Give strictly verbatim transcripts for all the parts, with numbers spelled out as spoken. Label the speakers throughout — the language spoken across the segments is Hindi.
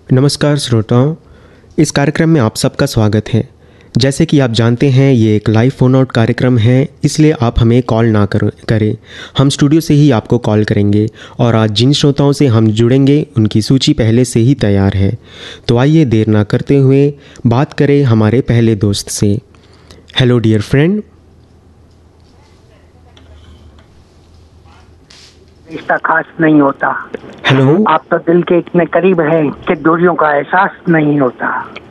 Speaker 1: नमस्कार श्रोताओं, इस कार्यक्रम में आप सबका स्वागत है। जैसे कि आप जानते हैं ये एक लाइव फ़ोन आउट कार्यक्रम है, इसलिए आप हमें कॉल ना कर करें। हम स्टूडियो से ही आपको कॉल करेंगे और आज जिन श्रोताओं से हम जुड़ेंगे उनकी सूची पहले से ही तैयार है। तो आइए देर ना करते हुए बात करें हमारे पहले दोस्त से। Hello dear friend.
Speaker 2: रिश्ता खास नहीं होता।
Speaker 1: हेलो।
Speaker 2: आप तो दिल के इतने करीब हैं कि दूरियों का एहसास नहीं होता।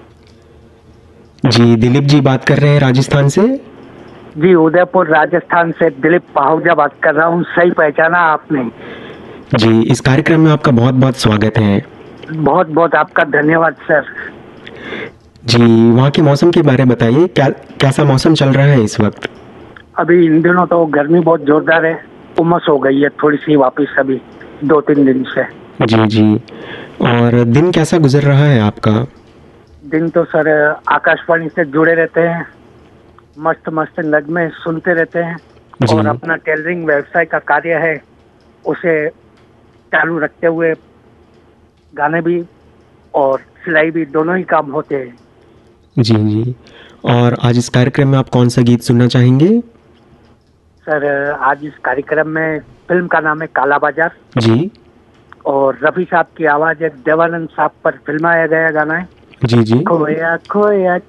Speaker 1: जी दिलीप जी बात कर रहे हैं राजस्थान से।
Speaker 2: जी उदयपुर राजस्थान से दिलीप आहूजा बात कर रहा हूँ। सही पहचाना आपने।
Speaker 1: जी इस कार्यक्रम में आपका बहुत बहुत स्वागत है।
Speaker 2: बहुत बहुत आपका धन्यवाद सर।
Speaker 1: जी वहाँ के मौसम के बारे में बताइए, क्या कैसा मौसम चल रहा है इस वक्त?
Speaker 2: अभी इन दिनों तो गर्मी बहुत जोरदार है, उमस हो गई है थोड़ी सी वापस अभी दो तीन दिन से।
Speaker 1: जी जी। और दिन कैसा गुजर रहा है आपका?
Speaker 2: दिन तो सर आकाशवाणी से जुड़े रहते हैं, मस्त मस्त नगमे सुनते रहते हैं और अपना टेलरिंग व्यवसाय का कार्य है उसे चालू रखते हुए गाने भी और सिलाई भी दोनों ही काम होते हैं।
Speaker 1: जी जी। और आज इस कार्यक्रम में आप कौन सा गीत सुनना चाहेंगे?
Speaker 2: सर आज इस कार्यक्रम में फिल्म का नाम है काला बाजार
Speaker 1: जी।
Speaker 2: और रफी साहब की आवाज़ है, देवानंद साहब पर फिल्माया गया गाना है
Speaker 1: जी जी।
Speaker 2: खोया खोया